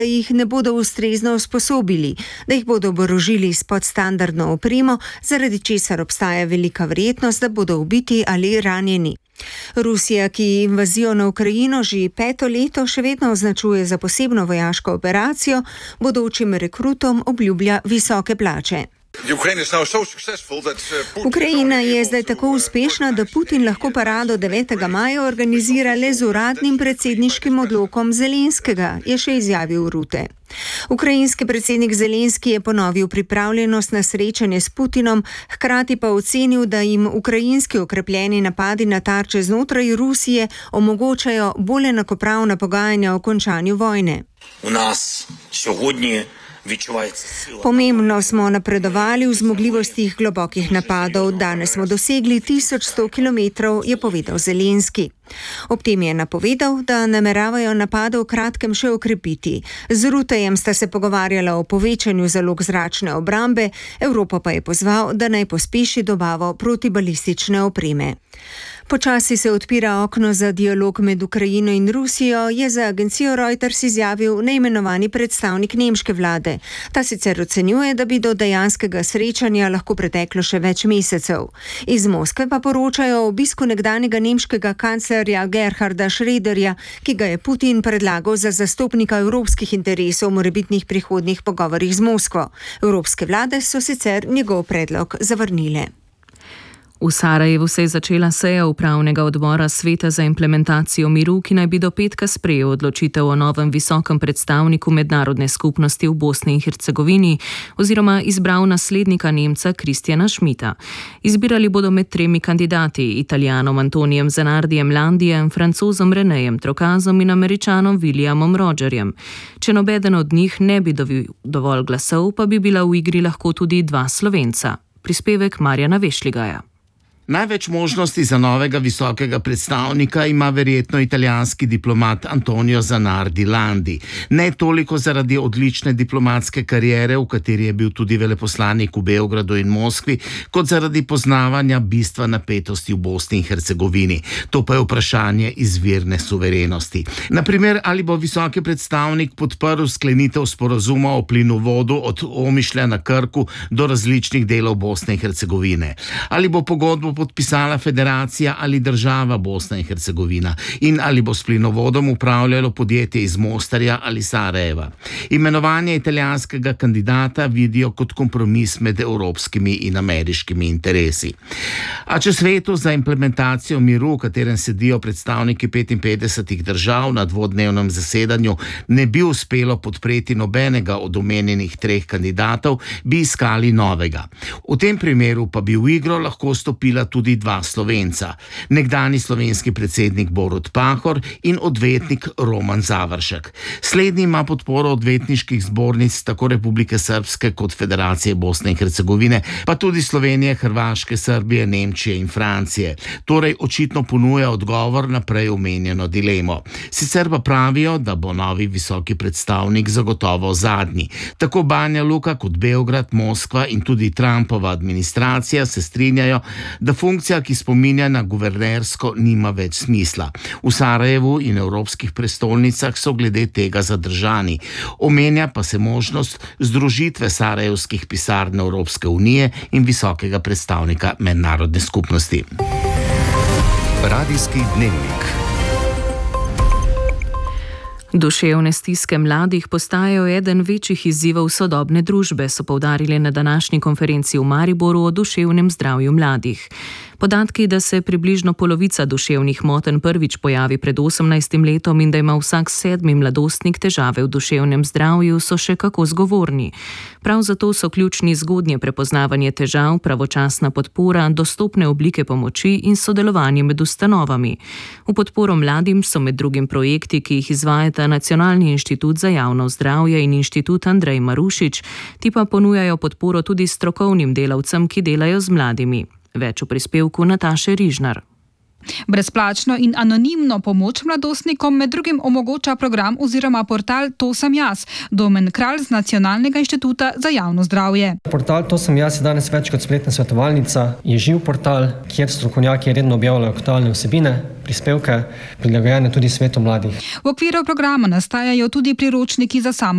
jih ne bodo ustrezno usposobili, da jih bodo oborožili s podstandardno opremo, zaradi česar obstaja velika verjetnost, da bodo ubiti ali ranjeni. Rusija, ki invazijo na Ukrajino že 5. leto še vedno označuje za posebno vojaško operacijo, bodočim rekrutom obljublja visoke plače. Ukrajina je zdaj tako uspešna, da Putin lahko parado 9. maja organizira le z uradnim predsedniškim odlokom Zelenskega, je še izjavil Rute. Ukrajinski predsednik Zelenski je ponovil pripravljenost na srečanje s Putinom, hkrati pa ocenil, da jim ukrajinski okrepljeni napadi na tarče znotraj Rusije omogočajo bolj enakopravna pogajanja o končanju vojne. Pomembno smo napredovali v zmogljivostih globokih napadov. Danes smo dosegli 1100 km, je povedal Zelenski. Ob tem je napovedal, da nameravajo napade v kratkem še okrepiti. Z Rutejem sta se pogovarjala o povečanju zalog zračne obrambe, Evropo pa je pozval, da naj pospeši dobavo protibalistične opreme. Počasi se odpira okno za dialog med Ukrajino in Rusijo, je za agencijo Reuters izjavil neimenovani predstavnik nemške vlade. Ta sicer ocenjuje, da bi do dejanskega srečanja lahko preteklo še več mesecev. Iz Moskve pa poročajo o obisku nekdanjega nemškega kanclerja Gerharda Schröderja, ki ga je Putin predlagal za zastopnika evropskih interesov v morebitnih prihodnjih pogovorih z Moskvo. Evropske vlade so sicer njegov predlog zavrnile. V Sarajevu se je začela seja upravnega odbora Sveta za implementacijo miru, ki naj bi do petka sprejel odločitev o novem visokem predstavniku mednarodne skupnosti v Bosni in Hercegovini oziroma izbral naslednika Nemca Kristjana Schmidta. Izbirali bodo med 3 kandidati, Italijanom Antonijem Zanardijem Landijem, Francozom Renejem Trokazom in Američanom Williamom Rogerjem. Če nobeden od njih ne bi dovolj glasov, pa bi bila v igri lahko tudi 2 Slovenca. Prispevek Marjana Vešligaja. Največ možnosti za novega visokega predstavnika ima verjetno italijanski diplomat Antonio Zanardi Landi. Ne toliko zaradi odlične diplomatske kariere, v kateri je bil tudi veleposlanik v Beogradu in Moskvi, kot zaradi poznavanja bistva napetosti v Bosni in Hercegovini. To pa je vprašanje izvirne suverenosti. Naprimer, ali bo visoki predstavnik podprl sklenitev sporazuma o plinovodu od Omišlja na Krku do različnih delov Bosne in Hercegovine. Ali bo pogodbo podpisala federacija ali država Bosna in Hercegovina in ali bo s plinovodom upravljalo podjetje iz Mostarja ali Sarajeva. Imenovanje italijanskega kandidata vidijo kot kompromis med evropskimi in ameriškimi interesi. A če svetu za implementacijo miru, v katerem sedijo predstavniki 55 držav na dvodnevnem zasedanju, ne bi uspelo podpreti nobenega od omenjenih 3 kandidatov, bi iskali novega. V tem primeru pa bi v igro lahko stopila tudi 2 Slovenca, nekdani slovenski predsednik Borut Pahor in odvetnik Roman Završek. Slednji ima podporo odvetniških zbornic tako Republike Srpske kot Federacije Bosne in Hercegovine, pa tudi Slovenije, Hrvaške, Srbije, Nemčije in Francije. Torej očitno ponuja odgovor na prej omenjeno dilemo. Sicer pa pravijo, da bo novi visoki predstavnik zagotovo zadnji. Tako Banja Luka kot Beograd, Moskva in tudi Trumpova administracija se strinjajo, da funkcija, ki spominja na guvernersko, nima več smisla. V Sarajevu in evropskih prestolnicah so glede tega zadržani. Omenja pa se možnost združitve sarajevskih pisarn Evropske unije in visokega predstavnika mednarodne skupnosti. Radijski dnevnik. Duševne stiske mladih postajajo eden večjih izzivov sodobne družbe, so poudarili na današnji konferenci v Mariboru o duševnem zdravju mladih. Podatki, da se približno polovica duševnih motenj prvič pojavi pred 18 letom in da ima vsak 7. mladostnik težave v duševnem zdravju, so še kako zgovorni. Prav zato so ključni zgodnje prepoznavanje težav, pravočasna podpora, dostopne oblike pomoči in sodelovanje med ustanovami. V podporo mladim so med drugim projekti, ki jih izvajata Nacionalni inštitut za javno zdravje in Inštitut Andrej Marušič, ti pa ponujajo podporo tudi strokovnim delavcem, ki delajo z mladimi. Več v prispevku Nataše Rižnar. Brezplačno in anonimno pomoč mladostnikom med drugim omogoča program oziroma portal To sem jaz, Domen Kralj z Nacionalnega inštituta za javno zdravje. Portal To sem jaz je danes več kot spletna svetovalnica, je živ portal, kjer strokovnjaki redno objavljajo aktualne vsebine, prispevke, prilagojene tudi svetu mladih. V okviru programa nastajajo tudi priročniki za